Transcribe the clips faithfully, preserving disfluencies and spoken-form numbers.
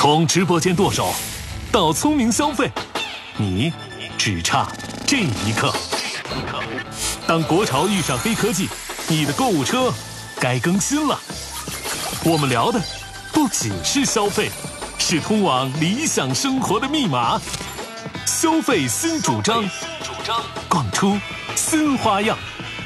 从直播间剁手到聪明消费，你只差这一刻。当国潮遇上黑科技，你的购物车该更新了。我们聊的不仅是消费，是通往理想生活的密码。消费新主张，逛出新花样。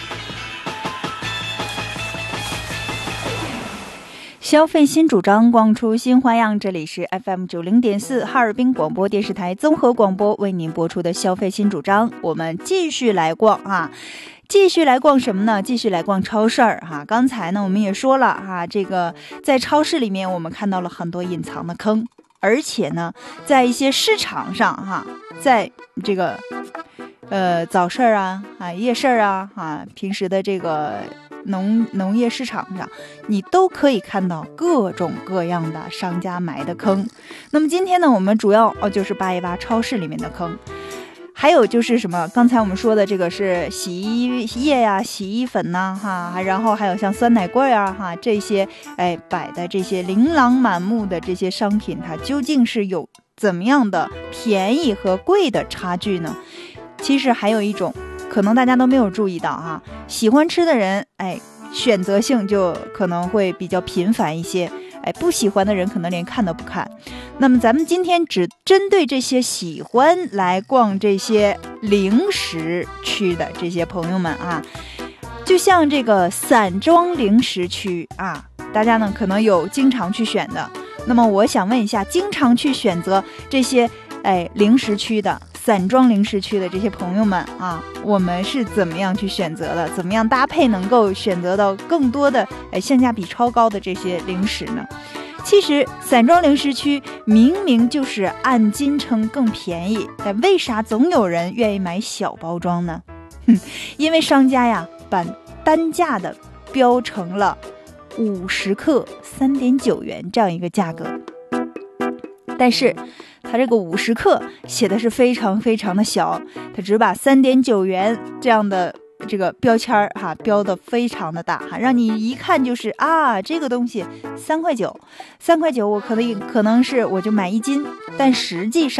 消费新主张，逛出新花样。这里是 F M 九零点四哈尔滨广播电视台综合广播为您播出的消费新主张。我们继续来逛啊，继续来逛什么呢？继续来逛超市儿哈。刚才呢，我们也说了哈，这个在超市里面我们看到了很多隐藏的坑，而且呢，在一些市场上哈，在这个呃早市啊、啊夜市啊、啊平时的这个。农农业市场上，你都可以看到各种各样的商家埋的坑。那么今天呢，我们主要哦就是扒一扒超市里面的坑，还有就是什么？刚才我们说的这个是洗衣液呀、洗衣粉呐、啊，哈，然后还有像酸奶罐啊，哈，这些哎摆的这些琳琅满目的这些商品，它究竟是有怎么样的便宜和贵的差距呢？其实还有一种。可能大家都没有注意到哈，喜欢吃的人，哎，选择性就可能会比较频繁一些，哎，不喜欢的人可能连看都不看。那么咱们今天只针对这些喜欢来逛这些零食区的这些朋友们啊，就像这个散装零食区啊，大家呢可能有经常去选的。那么我想问一下，经常去选择这些哎零食区的。散装零食区的这些朋友们啊，我们是怎么样去选择的？怎么样搭配能够选择到更多的哎性价比超高的这些零食呢？其实散装零食区明明就是按斤称更便宜，但为啥总有人愿意买小包装呢？哼，因为商家呀把单价的标成了五十克三点九元这样一个价格，但是。它这个五十克写的是非常非常的小，它只把三点九元这样的这个标签儿哈标的非常的大哈，让你一看就是啊，这个东西三块九，三块九我可能可能是我就买一斤，但实际上。